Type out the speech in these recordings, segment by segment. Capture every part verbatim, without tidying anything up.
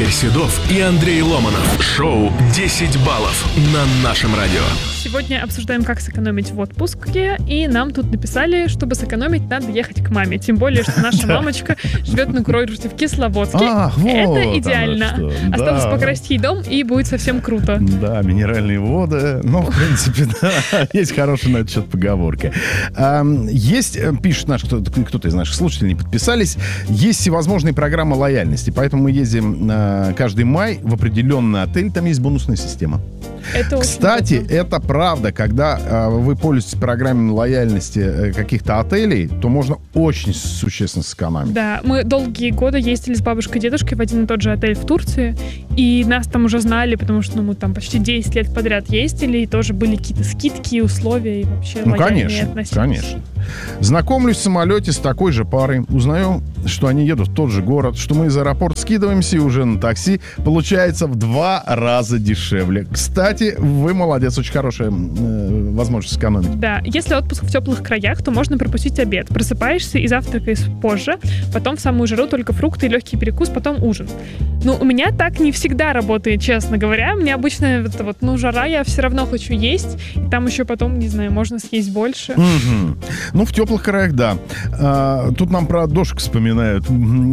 Игорь Седов и Андрей Ломанов. Шоу «десять баллов» на нашем радио. Сегодня обсуждаем, как сэкономить в отпуске, и нам тут написали, чтобы сэкономить, надо ехать к маме. Тем более, что наша мамочка живет на курорте в Кисловодске. Ах, вот это идеально. оно что. Осталось Да. покрасить ей дом, и будет совсем круто. Да, минеральные воды. Ну, в принципе, да, есть хорошая на этот счет поговорка. А, есть, пишет наш, кто- кто-то из наших слушателей, подписались, есть всевозможные программы лояльности, поэтому мы ездим а, каждый май в определенный отель, там есть бонусная система. Это очень Кстати, удобно. это правда, когда а, вы пользуетесь программами лояльности э, каких-то отелей, то можно очень существенно сэкономить. Да, мы долгие годы ездили с бабушкой и дедушкой в один и тот же отель в Турции, и нас там уже знали, потому что ну, мы там почти десять лет подряд ездили, и тоже были какие-то скидки, условия, и вообще Ну, лояльнее конечно, относились. конечно. Знакомлюсь в самолете с такой же парой. Узнаю, что они едут в тот же город, что мы из аэропорта скидываемся и уже на такси получается в два раза дешевле. Кстати, вы молодец, очень хорошая э, возможность сэкономить. Да, если отпуск в теплых краях, то можно пропустить обед. Просыпаешься и завтракаешь позже, потом в самую жару только фрукты и легкий перекус, потом ужин. Ну, у меня так не всегда работает, честно говоря. Мне обычно это вот, ну, жара, я все равно хочу есть, и там еще потом, не знаю, можно съесть больше. Мгм. Ну, в теплых краях, да. А, тут нам про дождь вспоминают.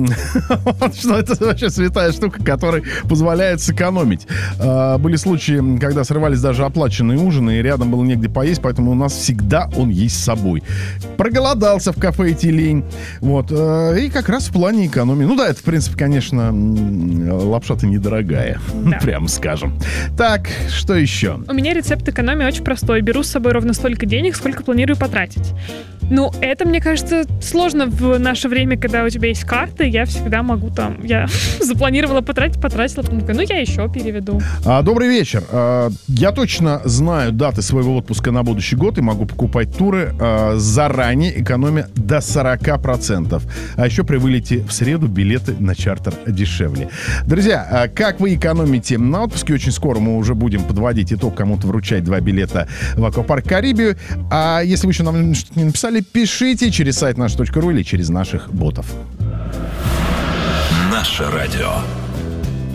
Вот что это вообще святая штука, которая позволяет сэкономить. А, были случаи, когда срывались даже оплаченные ужины, и рядом было негде поесть, поэтому у нас всегда он есть с собой. Проголодался в кафе идти лень. Вот. а, И как раз в плане экономии. Ну да, это, в принципе, конечно, м, лапша-то недорогая. Да. Прямо скажем. Так, что еще? У меня рецепт экономии очень простой. Беру с собой ровно столько денег, сколько планирую потратить. Ну, это, мне кажется, сложно в наше время, когда у тебя есть карты. Я всегда могу там... Я запланировала потратить, потратила. Потом такая, ну, я еще переведу. А, добрый вечер. А, я точно знаю даты своего отпуска на будущий год и могу покупать туры а, заранее, экономя до сорок процентов. А еще при вылете в среду билеты на чартер дешевле. Друзья, а как вы экономите на отпуске? Очень скоро мы уже будем подводить итог, кому-то вручать два билета в аквапарк Карибию. А если вы еще нам что-то не написали, пишите через сайт наш точка ру или через наших ботов. Наше радио.